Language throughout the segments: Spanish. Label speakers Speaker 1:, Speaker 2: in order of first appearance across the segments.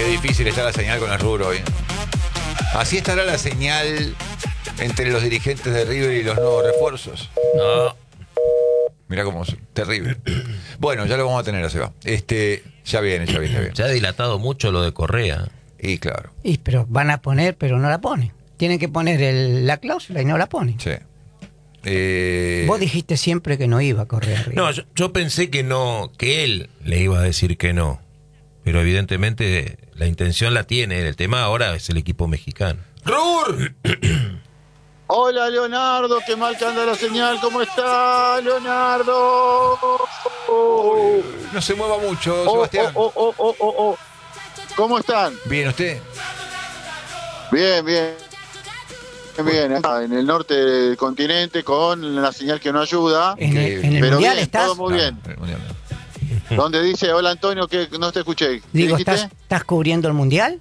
Speaker 1: Qué difícil está la señal con el rubro hoy. Así estará la señal entre los dirigentes de River y los nuevos refuerzos.
Speaker 2: No.
Speaker 1: Mirá cómo es terrible. Bueno, ya lo vamos a tener, Seba. Ya viene.
Speaker 2: Se ha dilatado mucho lo de Correa.
Speaker 1: Y claro.
Speaker 3: Pero van a poner, pero no la ponen. Tienen que poner la cláusula y no la ponen.
Speaker 1: Sí.
Speaker 3: Vos dijiste siempre que no iba a correr arriba.
Speaker 2: No, yo pensé que no, que él le iba a decir que no. Pero evidentemente la intención la tiene. El tema ahora es el equipo mexicano.
Speaker 1: ¡Rur!
Speaker 4: Hola, Leonardo, qué mal que anda la señal. ¿Cómo está, Leonardo?
Speaker 1: No se mueva mucho, Sebastián.
Speaker 4: ¿Cómo están?
Speaker 1: Bien, ¿usted?
Speaker 4: Bien. En el norte del continente con la señal que no ayuda.
Speaker 3: En el
Speaker 4: pero
Speaker 3: Mundial
Speaker 4: bien,
Speaker 3: estás.
Speaker 4: todo muy bien.
Speaker 1: El Mundial no.
Speaker 4: Donde dice, hola Antonio, que no te escuché. ¿Qué
Speaker 3: Digo,
Speaker 4: dijiste?
Speaker 3: ¿estás cubriendo el Mundial?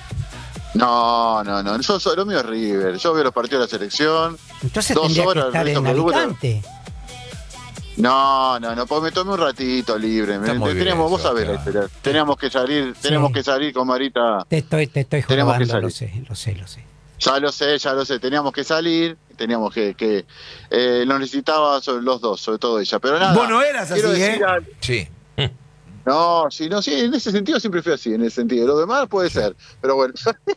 Speaker 4: No. Lo mío es River. Yo veo los partidos de la selección.
Speaker 3: Entonces
Speaker 4: 2
Speaker 3: tendría que
Speaker 4: horas,
Speaker 3: estar
Speaker 4: esto
Speaker 3: en
Speaker 4: que dura.
Speaker 3: Alicante.
Speaker 4: No, porque me tomé un ratito libre.
Speaker 1: Está muy bien,
Speaker 4: Vos sabés la
Speaker 1: Sebastián.
Speaker 4: historia. Teníamos que salir con Marita.
Speaker 3: Te estoy
Speaker 4: Tenemos que
Speaker 3: jugando,
Speaker 4: salir.
Speaker 3: lo sé.
Speaker 4: Ya lo sé. Teníamos que salir. Teníamos que lo necesitaba los dos, sobre todo ella. Pero nada.
Speaker 5: Vos no eras así,
Speaker 1: Sí.
Speaker 4: No, sí, en ese sentido siempre fui así, en ese sentido. Lo demás puede ser, pero bueno.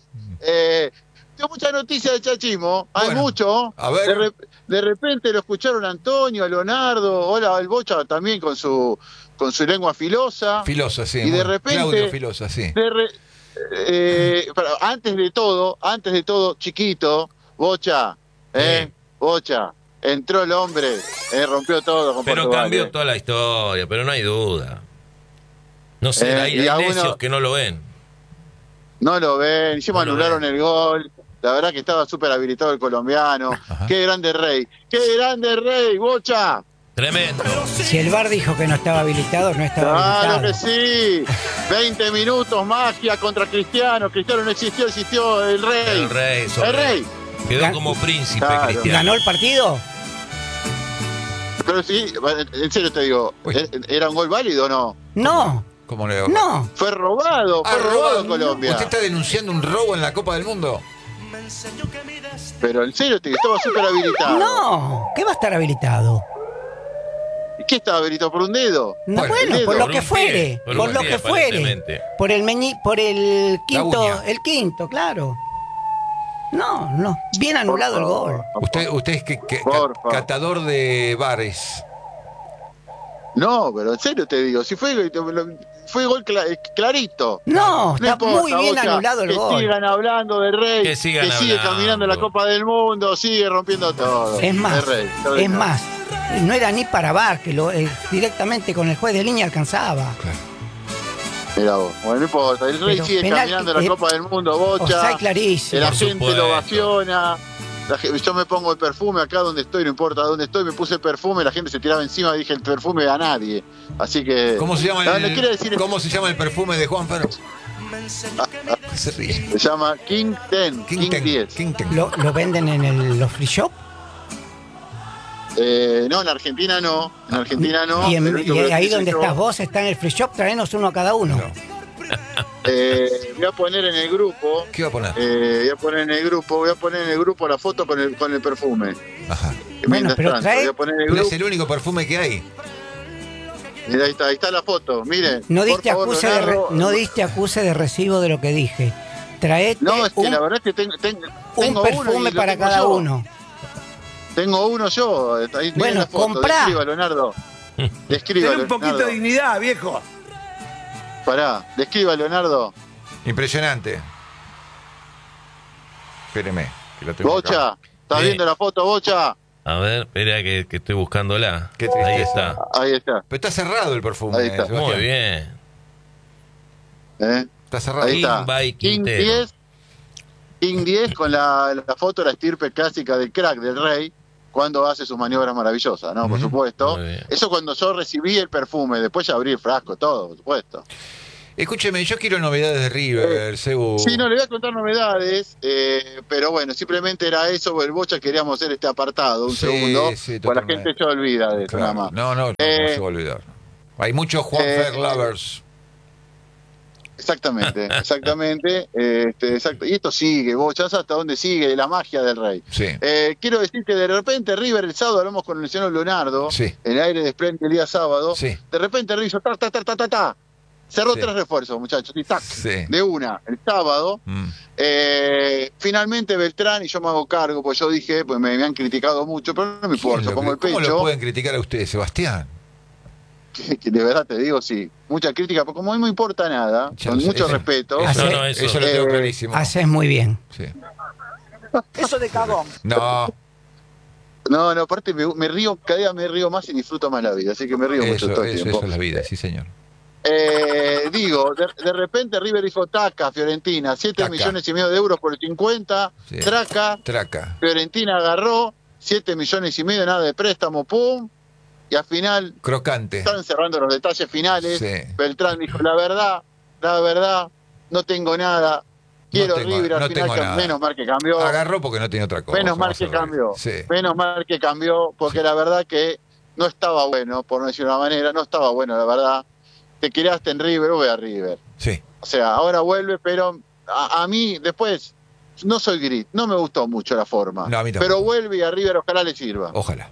Speaker 4: Tengo mucha noticia de chachismo, hay
Speaker 1: Bueno,
Speaker 4: mucho.
Speaker 1: a ver.
Speaker 4: De repente lo escucharon a Antonio, a Leonardo, hola, el Bocha también con su lengua filosa.
Speaker 1: Filosa, sí.
Speaker 4: Y de repente-
Speaker 1: Claudio Filosa, sí.
Speaker 4: Pero antes de todo, chiquito, Bocha, Bocha, entró el hombre, rompió todo con
Speaker 2: Pero
Speaker 4: Portugal,
Speaker 2: cambió toda la historia, pero no hay duda. No sé, hay
Speaker 4: y a
Speaker 2: necios
Speaker 4: uno-
Speaker 2: que no lo ven.
Speaker 4: No lo ven, encima
Speaker 2: No lo
Speaker 4: anularon
Speaker 2: ven.
Speaker 4: el gol. La verdad que estaba súper habilitado el colombiano.
Speaker 1: Ajá.
Speaker 4: ¡Qué grande Rey, Bocha!
Speaker 2: Tremendo.
Speaker 3: Si el VAR dijo que no estaba habilitado, no estaba
Speaker 4: ¡Claro
Speaker 3: habilitado.
Speaker 4: que sí! 20 minutos, magia contra Cristiano. Cristiano no existió el Rey.
Speaker 2: El Rey.
Speaker 4: El Rey.
Speaker 2: Quedó como príncipe
Speaker 4: Claro.
Speaker 2: Cristiano.
Speaker 3: ¿Ganó el partido?
Speaker 4: Pero sí, en serio te digo,
Speaker 1: Uy.
Speaker 4: ¿era un gol válido o no?
Speaker 3: No.
Speaker 1: ¿Cómo le
Speaker 3: No.
Speaker 4: Fue robado Colombia.
Speaker 1: ¿Usted está denunciando un robo en la Copa del Mundo?
Speaker 4: Pero en serio te digo, estaba súper habilitado.
Speaker 3: No. ¿Qué va a estar habilitado?
Speaker 4: ¿Y qué estaba habilitado por un dedo?
Speaker 3: No,
Speaker 1: Bueno,
Speaker 3: bueno,
Speaker 4: dedo.
Speaker 3: por lo
Speaker 2: Por
Speaker 3: que
Speaker 2: un
Speaker 3: fuere.
Speaker 2: pie, por
Speaker 3: Por
Speaker 2: un
Speaker 3: lo
Speaker 2: pie,
Speaker 3: que fuere.
Speaker 2: aparentemente.
Speaker 3: Por el quinto.
Speaker 1: uña.
Speaker 3: El quinto, claro. No. Bien anulado el gol.
Speaker 1: Usted es
Speaker 4: Por favor.
Speaker 1: catador de bares.
Speaker 4: No, pero en serio te digo, si fue gol clarito.
Speaker 3: No, está
Speaker 4: importa,
Speaker 3: muy bien
Speaker 4: Bocha,
Speaker 3: anulado el
Speaker 4: que
Speaker 3: gol.
Speaker 4: sigan hablando del Rey,
Speaker 2: Que sigan
Speaker 4: sigue
Speaker 2: hablando.
Speaker 4: caminando en la Copa del Mundo, sigue rompiendo todo.
Speaker 3: Es más,
Speaker 4: El Rey, todo
Speaker 3: es
Speaker 4: bien.
Speaker 3: más, no era ni para VAR, que directamente con el juez de línea alcanzaba.
Speaker 4: Mirá vos, bueno, no importa, el Rey
Speaker 3: Pero
Speaker 4: sigue
Speaker 3: penal,
Speaker 4: caminando en la Copa del Mundo, Bocha,
Speaker 3: Offside clarísimo.
Speaker 4: la
Speaker 2: Por
Speaker 4: gente
Speaker 2: supuesto.
Speaker 4: lo ovaciona. Yo me pongo el perfume acá donde estoy, no importa dónde estoy, me puse el perfume, la gente se tiraba encima, dije el perfume a nadie. Así que.
Speaker 1: ¿Cómo se llama
Speaker 4: No, le quiero decir,
Speaker 1: ¿Cómo se llama el perfume de Juan Ferro? Se ríe.
Speaker 4: se llama King 10, King 10.
Speaker 1: King Ten.
Speaker 3: ¿Lo venden en los free shop?
Speaker 4: No, en Argentina no. En Argentina no.
Speaker 3: y
Speaker 4: pero esto que
Speaker 3: ahí
Speaker 4: hice
Speaker 3: donde
Speaker 4: yo,
Speaker 3: estás vos, está en el free shop, traenos uno a cada uno.
Speaker 4: Voy a poner en el grupo.
Speaker 1: ¿Qué va a poner?
Speaker 4: Voy a poner en el grupo la foto con el perfume.
Speaker 1: Ajá.
Speaker 3: Bueno,
Speaker 4: Mientras
Speaker 3: pero
Speaker 4: tanto,
Speaker 3: trae-
Speaker 4: voy a poner en el
Speaker 1: Pero es
Speaker 4: grupo.
Speaker 1: el único perfume que hay.
Speaker 4: Mira, ahí está la foto. Miren.
Speaker 3: No
Speaker 4: por
Speaker 3: diste,
Speaker 4: favor,
Speaker 3: acuse
Speaker 4: Leonardo.
Speaker 3: no diste acuse de recibo de lo que dije. Traete
Speaker 4: No, es que
Speaker 3: un,
Speaker 4: la verdad es que tengo
Speaker 3: un
Speaker 4: uno
Speaker 3: perfume
Speaker 4: y lo
Speaker 3: para
Speaker 4: tengo
Speaker 3: cada
Speaker 4: yo.
Speaker 3: uno.
Speaker 4: Tengo uno yo. Ahí tiene
Speaker 3: Bueno,
Speaker 4: la foto.
Speaker 3: comprá.
Speaker 4: Describa, Leonardo. Describa,
Speaker 5: Ten un poquito
Speaker 4: Leonardo.
Speaker 5: de dignidad, viejo.
Speaker 4: Pará, describa, Leonardo.
Speaker 1: Impresionante. Espéreme, que lo tengo acá.
Speaker 4: Bocha, ¿estás
Speaker 2: Sí.
Speaker 4: viendo la foto, Bocha?
Speaker 2: A ver, espera que estoy buscándola.
Speaker 1: Qué tristeza.
Speaker 2: Ahí está.
Speaker 4: Ahí está.
Speaker 1: Pero está cerrado el perfume.
Speaker 4: Ahí está.
Speaker 1: Sebastián.
Speaker 2: Muy bien.
Speaker 4: Está
Speaker 1: cerrado.
Speaker 4: Ahí está.
Speaker 2: King by
Speaker 4: King
Speaker 2: Quintero.
Speaker 4: 10. King 10 con la foto de la estirpe clásica del crack del Rey cuando hace sus maniobras maravillosas, ¿no? Por
Speaker 1: Ujú.
Speaker 4: supuesto.
Speaker 2: Muy bien.
Speaker 4: Eso cuando yo recibí el perfume, después ya abrí el frasco, todo, por supuesto.
Speaker 1: Escúcheme, yo quiero novedades de River, Sebu.
Speaker 4: Sí, no le voy a contar novedades, pero bueno, simplemente era eso, el Bocha queríamos hacer este apartado, un
Speaker 1: Sí,
Speaker 4: segundo,
Speaker 1: sí,
Speaker 4: pues la
Speaker 1: totalmente.
Speaker 4: gente se olvida de eso
Speaker 1: Claro.
Speaker 4: nada más.
Speaker 1: No se va a olvidar. Hay muchos Juan Fer lovers.
Speaker 4: Exactamente. Exacto. Y esto sigue, vos ya sabes hasta dónde sigue la magia del Rey.
Speaker 1: Sí.
Speaker 4: Quiero decir que de repente River el sábado, hablamos con el señor Leonardo,
Speaker 1: Sí.
Speaker 4: en el aire de Splendid el día sábado,
Speaker 1: Sí.
Speaker 4: de repente River hizo ta. Cerró
Speaker 1: Sí.
Speaker 4: 3 refuerzos, muchachos, y tac,
Speaker 1: Sí.
Speaker 4: de una, el sábado. Finalmente Beltrán, y yo me hago cargo, pues yo dije, pues me han criticado mucho, pero no me importa, pongo el
Speaker 1: ¿Cómo lo
Speaker 4: pecho.
Speaker 1: pueden criticar a ustedes, Sebastián?
Speaker 4: Que de verdad te digo, sí, mucha crítica, porque como a mí no me importa nada,
Speaker 1: Ya
Speaker 4: con
Speaker 1: lo sé,
Speaker 4: mucho
Speaker 1: eso-
Speaker 4: respeto.
Speaker 1: Eso,
Speaker 2: Eso-
Speaker 1: eso lo tengo clarísimo.
Speaker 3: Haces muy bien.
Speaker 1: Sí.
Speaker 3: Eso de cagón.
Speaker 1: No,
Speaker 4: No, aparte me río, cada día me río más y disfruto más la vida, así que me río mucho todo el tiempo.
Speaker 1: eso es la vida, sí, señor.
Speaker 4: Digo, de repente River dijo taca, Fiorentina, 7
Speaker 1: Taca.
Speaker 4: millones y medio de euros por el 50,
Speaker 1: Sí.
Speaker 4: traca,
Speaker 1: Traca.
Speaker 4: Fiorentina agarró 7 millones y medio, nada de préstamo, pum, y al final
Speaker 1: Crocante.
Speaker 4: están cerrando los detalles finales.
Speaker 1: Sí.
Speaker 4: Beltrán dijo, la verdad, no tengo nada, quiero
Speaker 1: tengo-
Speaker 4: River, al
Speaker 1: no
Speaker 4: final
Speaker 1: tengo nada.
Speaker 4: menos mal que cambió.
Speaker 1: Agarró porque no tenía otra cosa.
Speaker 4: Menos mal
Speaker 1: vamos
Speaker 4: que
Speaker 1: a ver.
Speaker 4: cambió.
Speaker 1: Sí.
Speaker 4: Menos mal que cambió, porque la verdad que no estaba bueno, por no decir una manera, no estaba bueno, la verdad. Te quedaste en River, voy a River.
Speaker 1: Sí.
Speaker 4: O sea, ahora vuelve, pero a mí después no soy gris, no me gustó mucho la forma.
Speaker 1: No, a mí tampoco.
Speaker 4: Pero vuelve y a River ojalá le sirva.
Speaker 1: Ojalá.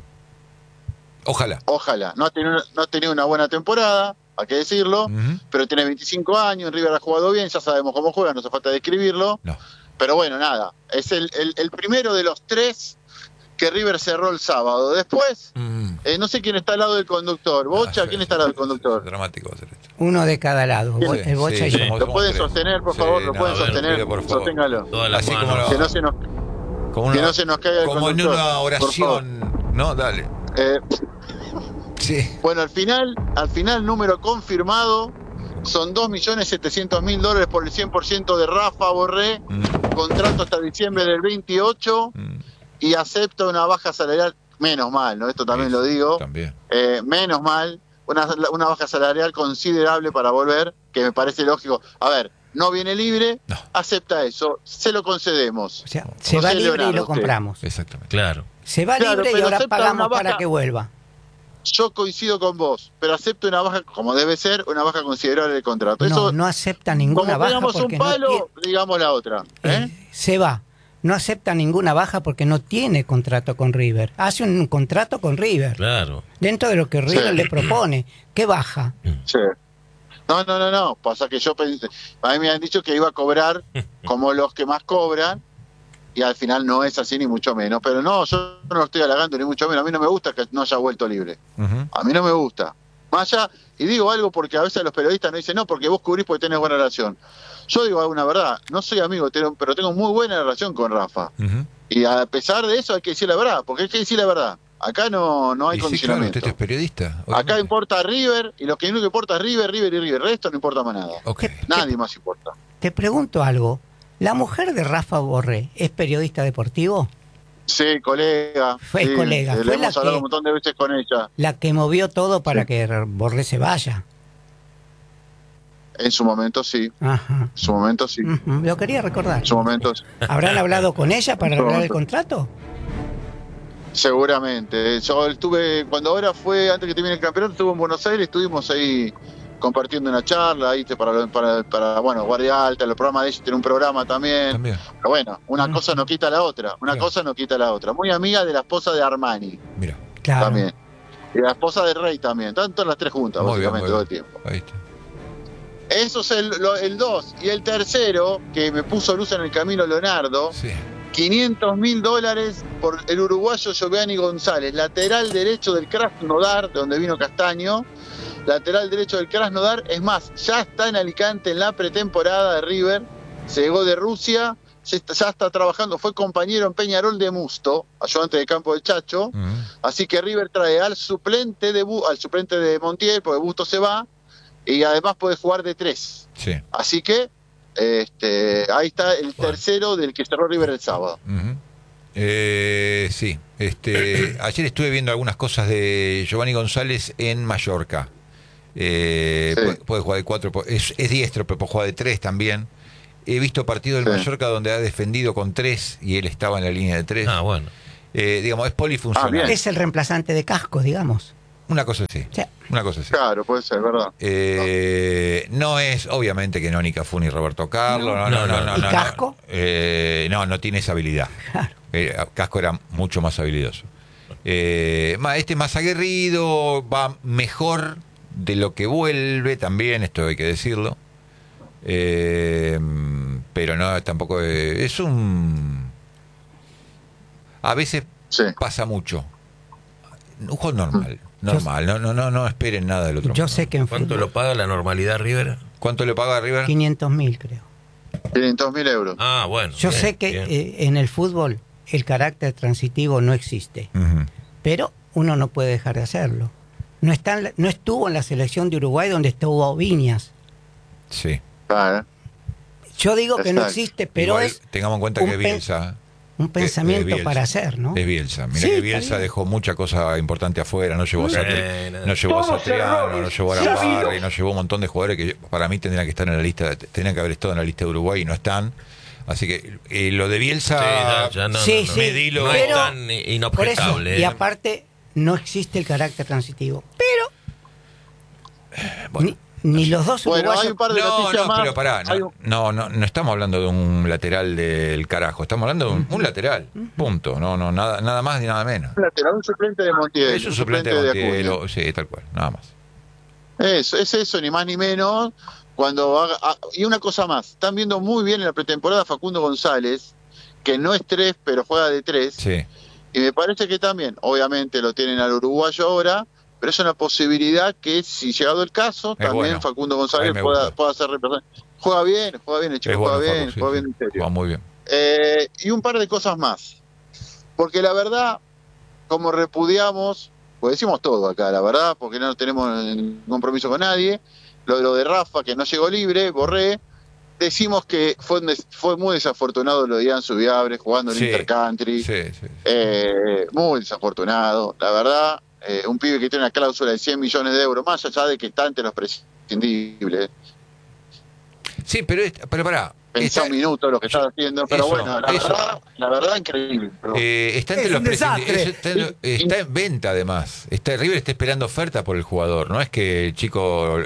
Speaker 4: Ojalá. No ha tenido una buena temporada, hay que decirlo,
Speaker 1: Ujú.
Speaker 4: pero tiene 25 años, River ha jugado bien, ya sabemos cómo juega, no hace falta describirlo.
Speaker 1: No.
Speaker 4: Pero bueno, nada, es el primero de los 3 que River cerró el sábado. Después, no sé quién está al lado del conductor. Bocha, ¿quién está al lado del conductor?
Speaker 1: Dramático va a ser esto.
Speaker 3: Uno de cada lado.
Speaker 1: Sí,
Speaker 3: El Bocha
Speaker 1: sí,
Speaker 3: y yo.
Speaker 1: somos-
Speaker 4: ¿Lo pueden
Speaker 1: 3.
Speaker 4: sostener, por favor? ¿Lo pueden
Speaker 1: bueno,
Speaker 4: sostener?
Speaker 1: mire, por favor.
Speaker 4: Sosténgalo.
Speaker 2: Todas las
Speaker 1: Así como
Speaker 2: manos.
Speaker 1: lo-
Speaker 4: Que no se nos,
Speaker 1: Como,
Speaker 4: que
Speaker 1: una-
Speaker 4: no se nos caiga el
Speaker 1: como en
Speaker 4: conductor.
Speaker 1: una
Speaker 4: por favor.
Speaker 1: oración. No, dale. Sí.
Speaker 4: Bueno, al final, número confirmado, son $2.700.000 por el 100% de Rafa Borré, contrato hasta diciembre del 28, y acepta una baja salarial, menos mal, ¿no? Esto también lo digo,
Speaker 1: También.
Speaker 4: menos mal, una baja salarial considerable para volver, que me parece lógico. A ver, no viene libre,
Speaker 1: No.
Speaker 4: acepta eso, se lo concedemos.
Speaker 3: O sea, se
Speaker 4: José
Speaker 3: va libre y
Speaker 4: Leonardo,
Speaker 3: lo
Speaker 4: usted.
Speaker 3: compramos.
Speaker 1: Exactamente.
Speaker 2: Claro.
Speaker 3: Se va
Speaker 4: Claro,
Speaker 3: libre y
Speaker 4: pero
Speaker 3: ahora
Speaker 4: acepta
Speaker 3: pagamos
Speaker 4: una baja.
Speaker 3: para que vuelva.
Speaker 4: Yo coincido con vos, pero acepto una baja, como debe ser, una baja considerable del contrato.
Speaker 3: No,
Speaker 4: Eso,
Speaker 3: no acepta ninguna
Speaker 4: como
Speaker 3: baja
Speaker 4: pegamos
Speaker 3: porque
Speaker 4: un palo,
Speaker 3: no
Speaker 4: digamos la otra.
Speaker 3: tiene, se va. No acepta ninguna baja porque no tiene contrato con River. Hace un contrato con River.
Speaker 2: Claro.
Speaker 3: Dentro de lo que River
Speaker 4: Sí.
Speaker 3: le propone. ¿Qué baja?
Speaker 4: Sí. No. Pasa que yo pensé, a mí me han dicho que iba a cobrar como los que más cobran, y al final no es así, ni mucho menos. Pero no, yo no lo estoy halagando, ni mucho menos. A mí no me gusta que no haya vuelto libre.
Speaker 1: Ujú.
Speaker 4: A mí no me gusta. Más allá, y digo algo porque a veces los periodistas no dicen, no, porque vos cubrís porque tenés buena relación. Yo digo una verdad, no soy amigo, pero tengo muy buena relación con Rafa.
Speaker 1: Ujú.
Speaker 4: Y a pesar de eso hay que decir la verdad, porque hay que decir la verdad. Acá no hay
Speaker 1: Y sí, claro,
Speaker 4: condicionamiento.
Speaker 1: usted es periodista.
Speaker 4: Acá
Speaker 1: obviamente.
Speaker 4: importa River, y lo que único que importa es River y River. El resto no importa más nada.
Speaker 1: Ok.
Speaker 4: Nadie más importa.
Speaker 3: Te pregunto algo. ¿La mujer de Rafa Borré es periodista deportivo?
Speaker 4: Sí, colega.
Speaker 3: Fue
Speaker 4: sí,
Speaker 3: colega,
Speaker 4: le
Speaker 3: fue
Speaker 4: hemos
Speaker 3: la
Speaker 4: hablado
Speaker 3: que-
Speaker 4: un montón de veces con ella.
Speaker 3: La que movió todo para
Speaker 4: Sí.
Speaker 3: que Borré se vaya.
Speaker 4: En su momento sí.
Speaker 3: Ajá.
Speaker 4: En su momento sí. En
Speaker 3: Ujú, lo quería recordar.
Speaker 4: su momento sí.
Speaker 3: ¿Habrán hablado con ella para arreglar el contrato?
Speaker 4: Seguramente. Yo estuve, cuando ahora fue, antes que termine el campeonato, estuve en Buenos Aires, estuvimos ahí compartiendo una charla, ahí para bueno, Guardia Alta, el programa de ella tiene un programa también.
Speaker 1: También.
Speaker 4: Pero bueno, una cosa no quita la otra, cosa no quita la otra. Muy amiga de la esposa de Armani
Speaker 1: Mira.
Speaker 3: Claro.
Speaker 4: también. Y la esposa de Rey también, tanto las 3 juntas,
Speaker 1: Muy bien,
Speaker 4: básicamente,
Speaker 1: muy
Speaker 4: todo el
Speaker 1: bien.
Speaker 4: tiempo.
Speaker 1: Ahí está.
Speaker 4: Eso es el 2. Y el tercero, que me puso luz en el camino Leonardo,
Speaker 1: Sí.
Speaker 4: $500.000 por el uruguayo Giovanni González, lateral derecho del Krasnodar, de donde vino Castaño, lateral derecho del Krasnodar. Es más, ya está en Alicante en la pretemporada de River, se llegó de Rusia, ya está trabajando, fue compañero en Peñarol de Musto, ayudante de campo del Chacho,
Speaker 1: Ujú.
Speaker 4: así que River trae al suplente de Montiel, porque Busto se va, y además puede jugar de 3.
Speaker 1: Sí.
Speaker 4: Así que ahí está el tercero del que cerró River el sábado.
Speaker 1: Ujú. Sí. Ayer estuve viendo algunas cosas de Giovanni González en Mallorca.
Speaker 4: Sí.
Speaker 1: Puede jugar de 4, es diestro, pero puede jugar de 3 también. He visto partidos del
Speaker 4: Sí.
Speaker 1: Mallorca donde ha defendido con 3 y él estaba en la línea de 3.
Speaker 2: Ah, bueno.
Speaker 1: Digamos, es polifuncional.
Speaker 4: Ah, bien.
Speaker 3: Es el reemplazante de Casco, digamos.
Speaker 1: Una cosa así.
Speaker 3: O sea,
Speaker 1: Una cosa así.
Speaker 4: Claro, puede ser, ¿verdad?
Speaker 1: No es, obviamente que no ni Cafú ni Roberto Carlos. No.
Speaker 3: ¿Y Casco?
Speaker 1: No tiene esa habilidad.
Speaker 3: Claro.
Speaker 1: Casco era mucho más habilidoso. Este más aguerrido, va mejor de lo que vuelve también, esto hay que decirlo. Pero no, tampoco es un... A veces pasa mucho. Un juego normal. No esperen nada del otro
Speaker 3: Yo
Speaker 1: mundo.
Speaker 3: sé que en
Speaker 2: ¿Cuánto
Speaker 3: fútbol,
Speaker 2: lo paga la normalidad River?
Speaker 1: ¿Cuánto le paga a River?
Speaker 3: 500.000 creo.
Speaker 4: 500.000 euros.
Speaker 2: Ah, bueno.
Speaker 3: Yo
Speaker 2: bien,
Speaker 3: sé que
Speaker 2: bien.
Speaker 3: en el fútbol el carácter transitivo no existe,
Speaker 1: Ujú.
Speaker 3: pero uno no puede dejar de hacerlo. No estuvo en la selección de Uruguay donde estuvo Viñas.
Speaker 1: Sí.
Speaker 4: Claro.
Speaker 3: Yo digo que no
Speaker 4: Exacto.
Speaker 3: existe, pero
Speaker 1: Igual,
Speaker 3: es
Speaker 1: tengamos en cuenta
Speaker 3: un
Speaker 1: que Bielsa...
Speaker 3: un pensamiento
Speaker 1: Bielsa.
Speaker 3: para hacer, ¿no?
Speaker 1: Es Bielsa. Mirá
Speaker 3: Sí,
Speaker 1: que
Speaker 3: está
Speaker 1: Bielsa
Speaker 3: bien.
Speaker 1: dejó mucha cosa importante afuera. No llevó a
Speaker 2: no.
Speaker 1: no llevó a Satriano, no llevó a Lambarri, no llevó un montón de jugadores que para mí tendrían que estar en la lista, tendrían que haber estado en la lista de Uruguay y no están. Así que lo de Bielsa...
Speaker 2: Sí, ya no,
Speaker 3: Sí,
Speaker 2: no,
Speaker 3: sí,
Speaker 1: medilo.
Speaker 2: no
Speaker 3: pero
Speaker 2: es tan
Speaker 3: por eso,
Speaker 2: inobjetable.
Speaker 3: y aparte no existe el carácter transitivo. Pero
Speaker 1: Bueno.
Speaker 3: ni los dos
Speaker 4: Bueno,
Speaker 3: uruguayos...
Speaker 4: hay un par de noticias más.
Speaker 1: pero pará,
Speaker 4: Hay un-
Speaker 1: no estamos hablando de un lateral del carajo, estamos hablando de un lateral, punto, nada más ni nada menos.
Speaker 4: lateral, un suplente de Montiel.
Speaker 1: Es un suplente de
Speaker 4: Acuña.
Speaker 1: Montiel, sí, tal cual, nada más.
Speaker 4: Es eso, ni más ni menos. Y una cosa más, están viendo muy bien en la pretemporada a Facundo González, que no es 3, pero juega de 3.
Speaker 1: Sí,
Speaker 4: Y me parece que también, obviamente lo tienen al uruguayo ahora, pero es una posibilidad que si llegado el caso,
Speaker 1: Es
Speaker 4: también
Speaker 1: bueno.
Speaker 4: Facundo
Speaker 1: A
Speaker 4: González
Speaker 1: mí me
Speaker 4: pueda
Speaker 1: gusta.
Speaker 4: ser representante. Juega bien el chico,
Speaker 1: es bueno,
Speaker 4: juega bien,
Speaker 1: Facu, sí,
Speaker 4: juega
Speaker 1: sí.
Speaker 4: bien en serio.
Speaker 1: Va muy bien.
Speaker 4: Y un par de cosas más. Porque la verdad, como repudiamos, pues decimos todo acá, la verdad, porque no tenemos compromiso con nadie, lo de Rafa, que no llegó libre, Borré, decimos que fue muy desafortunado lo de Ian Subiabre jugando en
Speaker 1: Sí,
Speaker 4: Intercountry,
Speaker 1: Sí.
Speaker 4: muy desafortunado, la verdad, un pibe que tiene una cláusula de 100 millones de euros, más allá de que está entre los prescindibles.
Speaker 1: Sí, pero pará.
Speaker 4: Pensá un minuto lo que estaba haciendo, pero
Speaker 1: eso
Speaker 4: bueno,
Speaker 1: no, eso.
Speaker 4: la verdad increíble. Pero...
Speaker 1: Está entre
Speaker 3: Es
Speaker 1: los
Speaker 3: un desastre.
Speaker 1: está en venta además. River está esperando oferta por el jugador, no es que el chico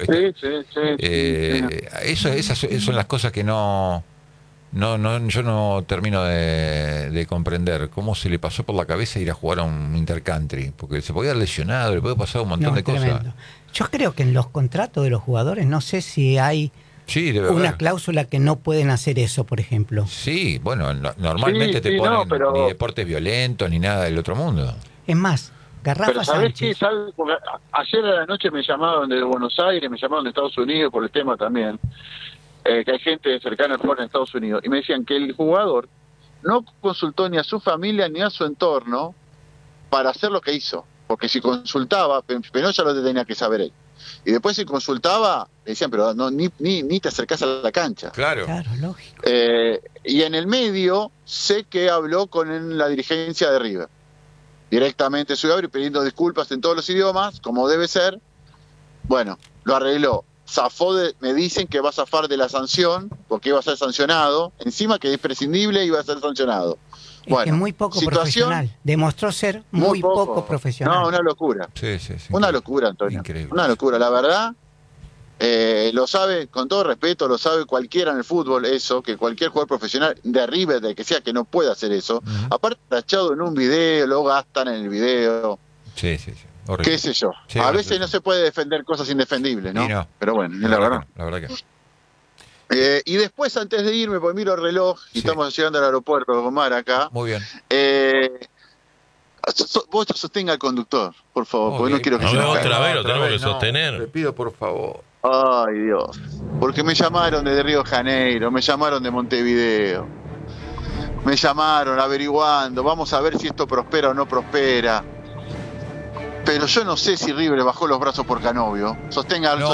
Speaker 1: esas son las cosas que yo no termino de comprender cómo se le pasó por la cabeza ir a jugar a un intercountry, porque se podía haber lesionado, le puede pasar un montón
Speaker 3: No,
Speaker 1: de cosas.
Speaker 3: tremendo. Yo creo que en los contratos de los jugadores, no sé si hay
Speaker 1: Sí, debe
Speaker 3: una
Speaker 1: haber.
Speaker 3: cláusula que no pueden hacer eso, por ejemplo.
Speaker 1: Sí, bueno, normalmente
Speaker 4: Sí,
Speaker 1: te
Speaker 4: sí,
Speaker 1: ponen
Speaker 4: no, pero-
Speaker 1: ni deportes violentos ni nada del otro mundo.
Speaker 3: Es más, Garrafa
Speaker 4: Pero ¿sabés qué?
Speaker 3: Sánchez.
Speaker 4: Porque ayer a la noche me llamaron de Buenos Aires, me llamaron de Estados Unidos por el tema también, que hay gente cercana al jugador en Estados Unidos, y me decían que el jugador no consultó ni a su familia ni a su entorno para hacer lo que hizo, porque si consultaba, pero ya lo tenía que saber él. Y después si consultaba, le decían, pero no, ni te acercás a la cancha.
Speaker 1: Claro.
Speaker 3: Claro, lógico.
Speaker 4: Y en el medio sé que habló con la dirigencia de River. Directamente Subiabre pidiendo disculpas en todos los idiomas, como debe ser. Bueno, lo arregló. Me dicen que va a zafar de la sanción, porque iba a ser sancionado. Encima que es prescindible, iba a ser sancionado.
Speaker 3: Es que muy poco profesional. Demostró ser muy poco profesional.
Speaker 4: No, una locura.
Speaker 1: Sí.
Speaker 4: Una locura, Antonio.
Speaker 1: Increíble.
Speaker 4: Una locura, la verdad. Lo sabe, con todo respeto, lo sabe cualquiera en el fútbol, eso, que cualquier jugador profesional de River, de que sea, que no pueda hacer eso.
Speaker 1: Ujú.
Speaker 4: Aparte, tachado en un video, lo gastan en el video,
Speaker 1: Sí. Horrible.
Speaker 4: qué sé yo.
Speaker 1: Sí,
Speaker 4: A
Speaker 1: horrible.
Speaker 4: veces no se puede defender cosas indefendibles, ¿no?
Speaker 1: Y no.
Speaker 4: Pero bueno, es la verdad.
Speaker 1: La verdad que no.
Speaker 4: Y después, antes de irme, porque miro el reloj y
Speaker 1: Sí.
Speaker 4: estamos llegando al aeropuerto de Omar acá,
Speaker 1: Muy bien.
Speaker 4: vos sostenga al conductor, por favor, porque no
Speaker 1: Ok.
Speaker 4: quiero que
Speaker 2: No,
Speaker 4: se nos
Speaker 2: otra
Speaker 4: caiga.
Speaker 2: vez lo tenemos que
Speaker 1: no.
Speaker 2: sostener.
Speaker 1: Te pido por favor.
Speaker 4: Ay, Dios. Porque me llamaron desde Río de Janeiro, me llamaron de Montevideo. Me llamaron averiguando, vamos a ver si esto prospera o no prospera. Pero yo no sé si River bajó los brazos por Canovio. Sostenga el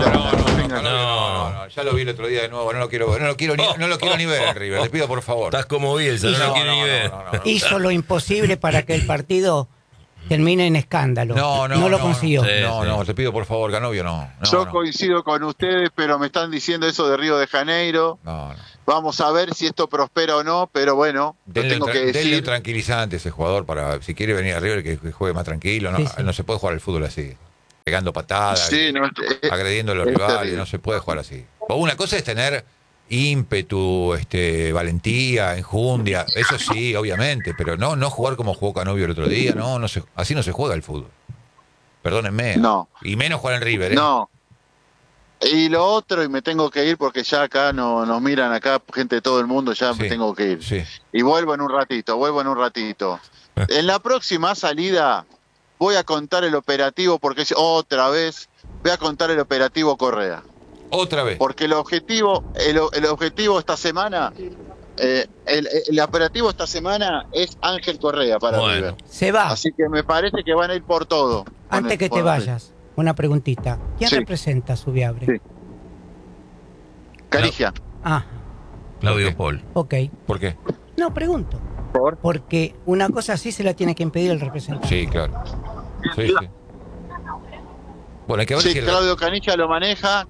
Speaker 1: No. Ya lo vi el otro día de nuevo. No lo quiero ni ver, River. Te pido por favor.
Speaker 2: Estás como Bielsa, no lo quiere ni ver.
Speaker 1: No.
Speaker 3: Hizo lo imposible para que el partido termine en escándalo.
Speaker 1: No
Speaker 3: lo consiguió.
Speaker 2: Sí.
Speaker 1: No, te pido por favor, Canovio, no.
Speaker 4: Yo coincido con ustedes, pero me están diciendo eso de Río de Janeiro.
Speaker 1: No.
Speaker 4: Vamos a ver si esto prospera o no, pero bueno, lo tengo que
Speaker 1: Denle un
Speaker 4: decir.
Speaker 1: tranquilizante a ese jugador para, si quiere venir a River, que juegue más tranquilo. No,
Speaker 3: Sí, sí.
Speaker 1: no se puede jugar al fútbol así. pegando patadas,
Speaker 4: Sí, no,
Speaker 1: agrediendo a los
Speaker 4: es
Speaker 1: rivales,
Speaker 4: terrible.
Speaker 1: no se puede jugar así. O una cosa es tener ímpetu, valentía, enjundia, eso sí, obviamente, pero no jugar como jugó Canovio el otro día, así no se juega el fútbol. Perdónenme.
Speaker 4: No.
Speaker 1: Y menos jugar en River, ¿eh?
Speaker 4: No. Y lo otro, y me tengo que ir porque ya acá nos miran acá gente de todo el mundo, ya
Speaker 1: Sí,
Speaker 4: me tengo que ir.
Speaker 1: sí.
Speaker 4: Y vuelvo en un ratito. En la próxima salida voy a contar el operativo, porque otra vez voy a contar el operativo Correa.
Speaker 1: Otra vez.
Speaker 4: Porque el objetivo esta semana, el operativo esta semana es Ángel Correa para
Speaker 2: Bueno.
Speaker 4: River.
Speaker 3: Se va.
Speaker 4: Así que me parece que van a ir por todo.
Speaker 3: Antes que te vayas, una preguntita. ¿Quién
Speaker 4: Sí.
Speaker 3: representa a Subiabre?
Speaker 4: Sí. Carigia.
Speaker 3: Ah,
Speaker 2: Claudio
Speaker 1: Ok.
Speaker 2: Paul.
Speaker 3: ok.
Speaker 1: ¿Por qué?
Speaker 3: No, pregunto.
Speaker 4: ¿Por?
Speaker 3: Porque una cosa así se la tiene que impedir el representante.
Speaker 1: Sí, claro. Sí, sí. Bueno, hay que ver
Speaker 4: Sí,
Speaker 1: si
Speaker 4: Claudio Canigia lo maneja,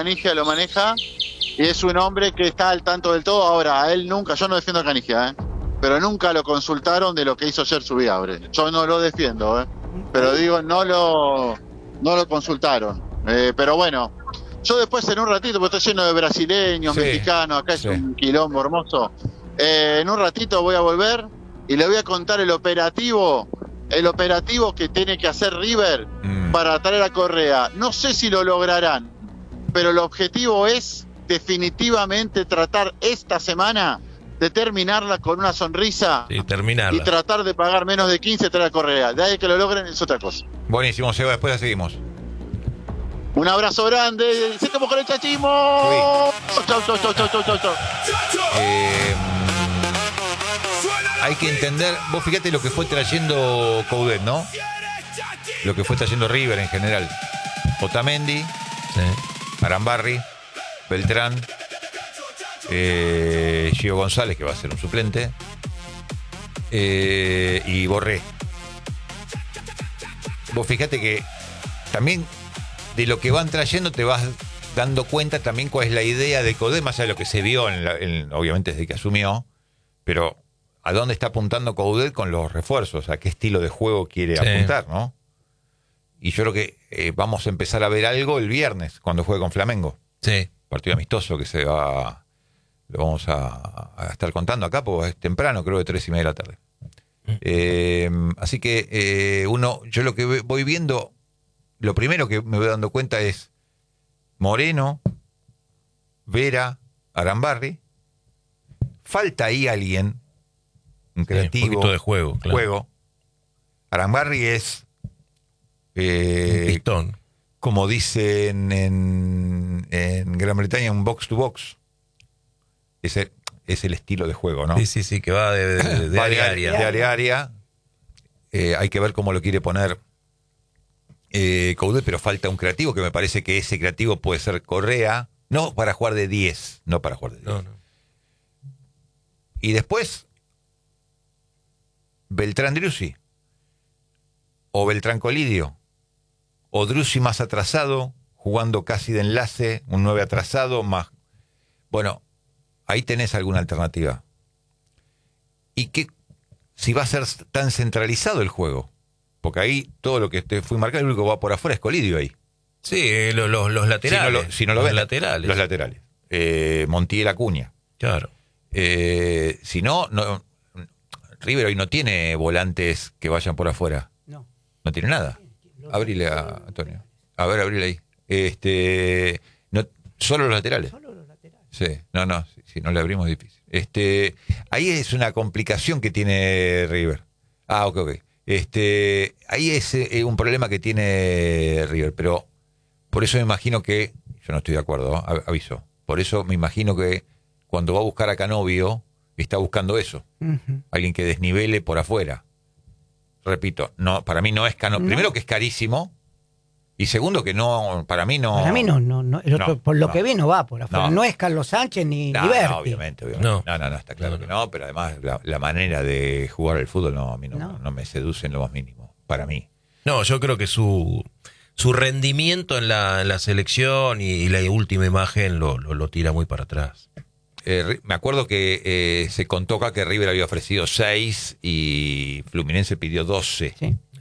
Speaker 4: y es un hombre que está al tanto del todo. Ahora, a él nunca, yo no defiendo a Canigia, pero nunca lo consultaron de lo que hizo ayer Subiabre. Yo no lo defiendo, pero digo, no lo consultaron. Pero bueno, yo después en un ratito, porque estoy lleno de brasileños,
Speaker 1: Sí,
Speaker 4: mexicanos, acá
Speaker 1: sí.
Speaker 4: es un quilombo hermoso. En un ratito voy a volver y le voy a contar el operativo que tiene que hacer River para traer a Correa. No sé si lo lograrán, pero el objetivo es definitivamente tratar esta semana de terminarla con una sonrisa
Speaker 2: Sí,
Speaker 4: y
Speaker 2: terminarla.
Speaker 4: tratar de pagar menos de 15 traer a Correa. De ahí que lo logren es otra cosa.
Speaker 1: Buenísimo, Seba, después la seguimos.
Speaker 4: Un abrazo grande. ¡Se como con el chachismo! Chau.
Speaker 1: Hay que entender, vos fíjate lo que fue trayendo Coudet, ¿no? Lo que fue trayendo River en general. Otamendi,
Speaker 2: Sí.
Speaker 1: Arambarri, Beltrán, Gio González, que va a ser un suplente, y Borré. Vos fíjate que también de lo que van trayendo te vas dando cuenta también cuál es la idea de Coudet, más allá de lo que se vio, obviamente desde que asumió, pero a dónde está apuntando Coudet con los refuerzos, a qué estilo de juego quiere
Speaker 2: Sí.
Speaker 1: apuntar, ¿no? Y yo creo que vamos a empezar a ver algo el viernes, cuando juegue con Flamengo.
Speaker 2: Sí.
Speaker 1: Partido amistoso que lo vamos a estar contando acá, porque es temprano, creo de 3:30 de la tarde. Así que yo lo que voy viendo, lo primero que me voy dando cuenta es Moreno, Vera, Arambarri. Falta ahí alguien, un creativo.
Speaker 2: un poquito de juego, claro.
Speaker 1: Arambarri es,
Speaker 2: Un pistón.
Speaker 1: como dicen en Gran Bretaña, un box to box. Ese es el estilo de juego, ¿no?
Speaker 2: Sí, que va de
Speaker 1: Va
Speaker 2: área a área.
Speaker 1: de área a área. Hay que ver cómo lo quiere poner Coudet, pero falta un creativo, que me parece que ese creativo puede ser Correa, no para jugar de 10, no para jugar de 10.
Speaker 2: No.
Speaker 1: Y después, Beltrán Driussi, o Beltrán Colidio, o Driussi más atrasado, jugando casi de enlace, un 9 atrasado, más... Bueno, ahí tenés alguna alternativa. Y que si va a ser tan centralizado el juego, porque ahí todo lo que te fui marcado, el único que va por afuera es Colidio ahí.
Speaker 2: Sí, los laterales.
Speaker 1: Si no lo
Speaker 2: los
Speaker 1: ven,
Speaker 2: laterales.
Speaker 1: Los laterales. Montiel Acuña.
Speaker 2: Claro.
Speaker 1: Si no, River hoy no tiene volantes que vayan por afuera.
Speaker 3: No.
Speaker 1: No tiene nada. Abrile a Antonio. A ver, abrile ahí. No, solo los laterales.
Speaker 3: Solo los laterales.
Speaker 1: Sí, si no le abrimos es difícil. Ahí es una complicación que tiene River. Ok. Ahí es un problema que tiene River, pero por eso me imagino que, yo no estoy de acuerdo, aviso, por eso me imagino que cuando va a buscar a Canovio, está buscando eso, alguien que desnivele por afuera. Repito, no, para mí no es Canovio, primero que es carísimo, y segundo que no, para mí no.
Speaker 3: Para mí no. El otro,
Speaker 1: No,
Speaker 3: por lo
Speaker 1: no.
Speaker 3: que vi no va por afuera.
Speaker 1: No.
Speaker 3: No es Carlos Sánchez ni
Speaker 1: No,
Speaker 3: Berti.
Speaker 1: no, obviamente.
Speaker 2: No.
Speaker 1: No, está claro
Speaker 2: No.
Speaker 1: que no, pero además la manera de jugar el fútbol a mí
Speaker 3: No.
Speaker 1: no me seduce en lo más mínimo, para mí.
Speaker 2: No, yo creo que su rendimiento en la selección y la última imagen lo tira muy para atrás.
Speaker 1: Me acuerdo que se contó acá que River había ofrecido 6 y Fluminense pidió 12.
Speaker 3: Sí.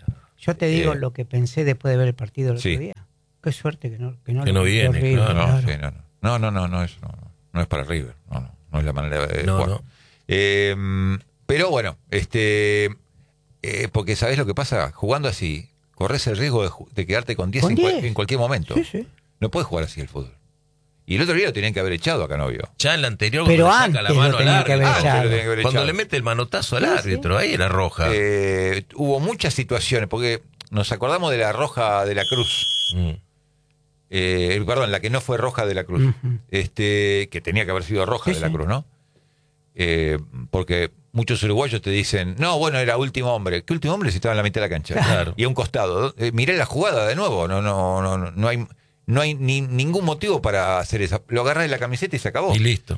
Speaker 3: Yo te digo lo que pensé después de ver el partido el otro
Speaker 1: Sí.
Speaker 3: día. Qué suerte que no
Speaker 2: no viene,
Speaker 3: River,
Speaker 2: claro.
Speaker 1: No,
Speaker 3: claro.
Speaker 1: sí, no, eso no es para River. No es la manera de
Speaker 2: No,
Speaker 1: jugar.
Speaker 2: no.
Speaker 1: Pero bueno, porque ¿sabés lo que pasa? Jugando así, corres el riesgo de quedarte con 10
Speaker 3: Con 10.
Speaker 1: en cualquier momento.
Speaker 3: Sí, sí.
Speaker 1: No puedes jugar así el fútbol. Y el otro día lo tenían que haber echado a Canovio.
Speaker 2: Ya en la anterior,
Speaker 3: Pero
Speaker 2: cuando le saca
Speaker 3: antes
Speaker 2: la mano
Speaker 3: lo
Speaker 2: al
Speaker 3: tenía que haber
Speaker 2: árbitro,
Speaker 3: echado.
Speaker 1: Lo tenían que haber
Speaker 2: cuando
Speaker 1: echado.
Speaker 2: le mete el manotazo al
Speaker 3: Sí,
Speaker 2: árbitro, ahí era roja.
Speaker 1: Hubo muchas situaciones, porque nos acordamos de la roja de la Cruz. Perdón, la que no fue roja de la Cruz.
Speaker 3: Ujú.
Speaker 1: Que tenía que haber sido roja
Speaker 3: Sí,
Speaker 1: de la
Speaker 3: sí.
Speaker 1: Cruz, ¿no? Porque muchos uruguayos te dicen, no, bueno, era último hombre. ¿Qué último hombre si estaba en la mitad de la cancha?
Speaker 2: Claro.
Speaker 1: Y a un costado. Miré la jugada de nuevo. No hay ningún motivo para hacer eso. Lo agarrás de la camiseta y se acabó.
Speaker 2: Y listo.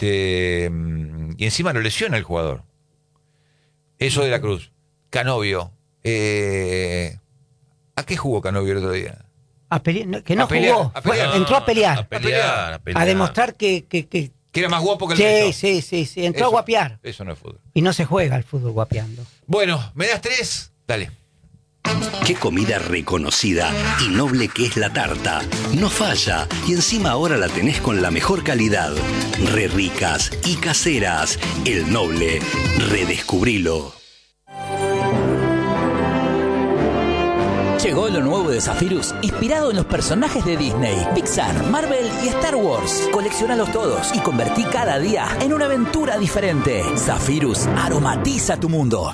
Speaker 1: Y encima lo lesiona el jugador. Eso de la Cruz. Canovio. ¿A qué jugó Canovio el otro día?
Speaker 3: Que no
Speaker 1: A pelear,
Speaker 3: jugó.
Speaker 1: a pelear.
Speaker 3: Entró a pelear.
Speaker 2: A pelear.
Speaker 3: A demostrar que
Speaker 1: Que era más guapo que el
Speaker 3: sí,
Speaker 1: resto.
Speaker 3: sí. Entró a
Speaker 1: Eso-
Speaker 3: guapear.
Speaker 1: Eso no es fútbol.
Speaker 3: Y no se juega el fútbol guapeando.
Speaker 1: Bueno, ¿me das 3? Dale.
Speaker 5: Qué comida reconocida y noble que es la tarta. No falla y encima ahora la tenés con la mejor calidad. Re ricas y caseras. El Noble. Redescubrilo.
Speaker 6: Llegó lo nuevo de Zephyrus, inspirado en los personajes de Disney, Pixar, Marvel y Star Wars. Coleccionalos todos y convertí cada día en una aventura diferente. Zephyrus aromatiza tu mundo.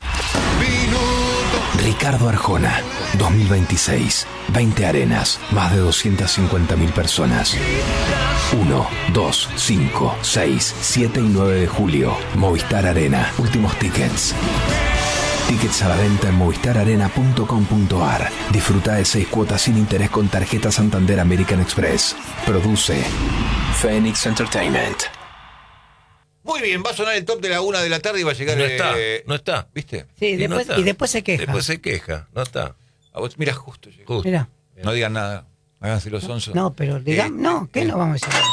Speaker 7: Ricardo Arjona, 2026, 20 arenas, más de 250.000 personas. 1, 2, 5, 6, 7 y 9 de julio, Movistar Arena, últimos tickets. Tickets a la venta en movistararena.com.ar. Disfruta de 6 cuotas sin interés con tarjeta Santander American Express. Produce Phoenix Entertainment.
Speaker 1: Muy bien, va a sonar el top de la 1 de la tarde y va a llegar...
Speaker 2: No está.
Speaker 1: ¿Viste?
Speaker 3: Sí,
Speaker 2: no
Speaker 3: después,
Speaker 2: está.
Speaker 3: y después se queja.
Speaker 2: Después se queja, no está.
Speaker 1: A vos, mira, justo llegó.
Speaker 2: Justo.
Speaker 3: Mirá.
Speaker 1: No digan nada. Háganse los sonsos.
Speaker 3: No, pero digamos, no, ¿qué no vamos a decir?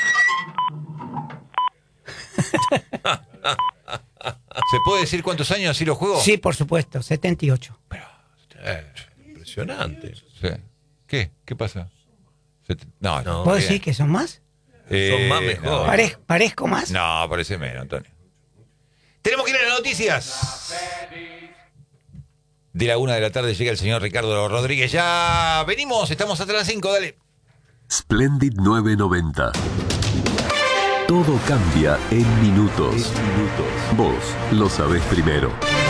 Speaker 1: ¿Se puede decir cuántos años así lo juego?
Speaker 3: Sí, por supuesto, 78.
Speaker 2: Impresionante.
Speaker 1: Sí. ¿Qué? ¿Qué pasa? No,
Speaker 2: No.
Speaker 3: ¿Vos
Speaker 1: bien.
Speaker 3: decís que son más?
Speaker 2: Son más mejor.
Speaker 3: ¿Parezco más?
Speaker 1: No, parece menos, Antonio. Tenemos que ir a las noticias. De la 1 de la tarde llega el señor Ricardo Rodríguez. Ya venimos, estamos hasta las 5, dale.
Speaker 8: Splendid 990. Todo cambia en minutos. Vos lo sabés primero.